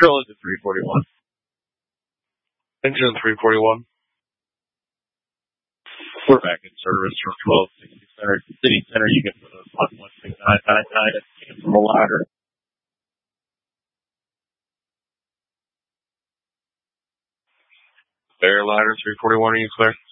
Control is at 341. Engine 341. We're back in service from 1260 Center. City Center, you can put us on 16999 from a ladder. Air ladder 341, are you clear?